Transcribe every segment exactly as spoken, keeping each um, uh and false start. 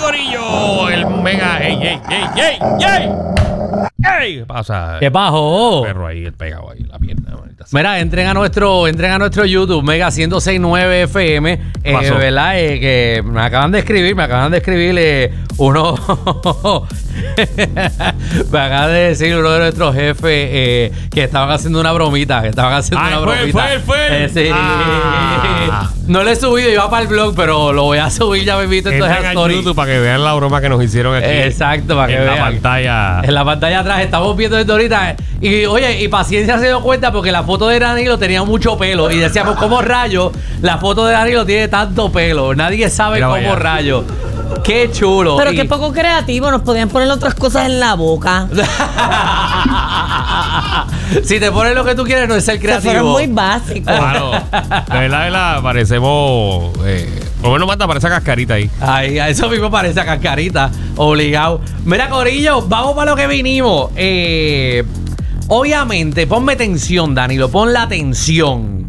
corillo! El mega... ¡Ey, ey, ey, ey, ey! ¡Ey! ¿Qué pasa? ¿Qué pasó? El perro ahí, el pegado ahí, la pierna. Mira, entren a nuestro, entren a nuestro YouTube, Mega ciento seis punto nueve F M. Eh, ¿Verdad? Eh, que me acaban de escribir, me acaban de escribir eh, uno... me acaban de decir uno de nuestros jefes eh, que estaban haciendo una bromita, que estaban haciendo ah, una fue, bromita. Fue, fue, eh, sí. ah. No lo he subido, iba para el blog, pero lo voy a subir, ya me invito entonces a YouTube para que vean la broma que nos hicieron aquí. Exacto, para que en vean. En la pantalla. En la pantalla atrás, estamos viendo desde ahorita. Y oye, y Paciencia se dio cuenta porque la foto de Danilo tenía mucho pelo. Y decíamos, ¿cómo rayos la foto de Danilo tiene tanto pelo? Nadie sabe Mira, cómo rayos. Qué chulo. Pero y... qué poco creativo. Nos podían poner otras cosas en la boca. Si te pones lo que tú quieres, no es ser creativo. Se fueron muy básicos. Claro. De verdad, de verdad, parecemos... Eh, por lo menos manda parece a cascarita ahí. Ay, a eso mismo parece a cascarita. Obligado. Mira, corillo, vamos para lo que vinimos. Eh... Obviamente, ponme tensión, Danilo, pon la tensión.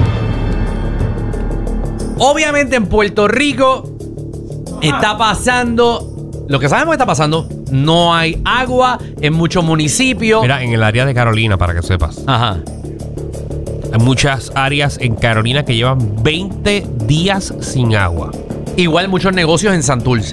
Obviamente en Puerto Rico está pasando, lo que sabemos que está pasando, no hay agua en muchos municipios. Mira, en el área de Carolina, para que sepas. Ajá. Hay muchas áreas en Carolina que llevan veinte días sin agua. Igual muchos negocios en Santurce.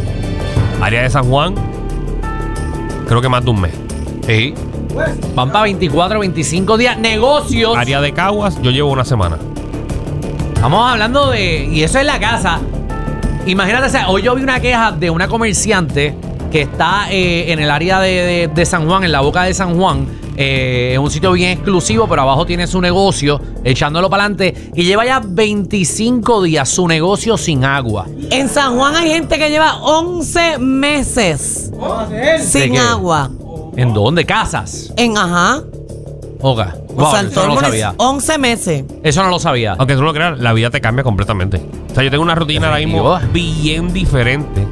Área de San Juan, creo que más de un mes. Sí. Van para veinticuatro, veinticinco días. Negocios. Área de Caguas, yo llevo una semana. Estamos hablando de... Y eso es la casa. Imagínate, o sea, hoy yo vi una queja de una comerciante que está eh, en el área de, de, de San Juan, en la boca de San Juan. Eh, es un sitio bien exclusivo, pero abajo tiene su negocio, echándolo para adelante. Y lleva ya veinticinco días su negocio sin agua. En San Juan hay gente que lleva once meses sin agua. ¿En dónde? ¿Casas? En ajá. Oga. Wow, o sea, eso no lo sabía. once meses. Eso no lo sabía. Aunque tú no lo creas, la vida te cambia completamente. O sea, yo tengo una rutina ahora mismo bien diferente.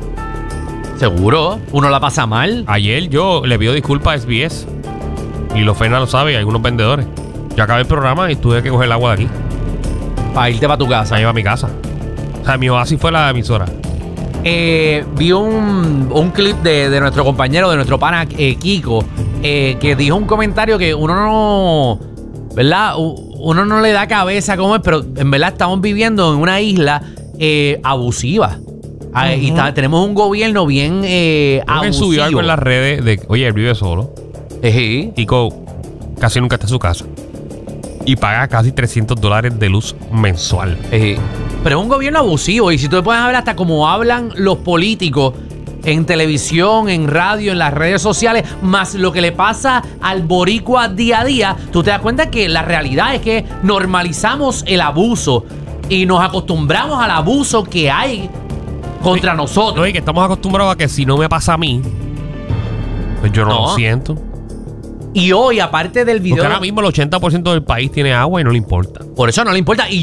¿Seguro? ¿Uno la pasa mal? Ayer yo le pido disculpas a S B S. Y los Fernan lo saben, y algunos vendedores. Yo acabé el programa y tuve que coger el agua de aquí. Para irte para tu casa. Para ir a mi casa. O sea, mi oasis fue la emisora. Eh, vi un, un clip de, de nuestro compañero, de nuestro pana eh, Kiko, eh, que dijo un comentario que uno no, ¿verdad? Uno no le da cabeza cómo es, pero en verdad estamos viviendo en una isla eh, abusiva. Uh-huh. Ah, y está, tenemos un gobierno bien eh, abusivo. Él subió algo en las redes de, oye, él vive solo. Uh-huh. Kiko casi nunca está en su casa. Y paga casi trescientos dólares de luz mensual. Uh-huh. Pero es un gobierno abusivo. Y si tú te puedes hablar hasta como hablan los políticos en televisión, en radio, en las redes sociales, más lo que le pasa al boricua día a día, tú te das cuenta que la realidad es que normalizamos el abuso y nos acostumbramos al abuso que hay contra sí, nosotros. Oye, que estamos acostumbrados a que si no me pasa a mí, pues yo no, no. lo siento. Y hoy, aparte del video... Porque ahora mismo el ochenta por ciento del país tiene agua y no le importa. Por eso no le importa. Y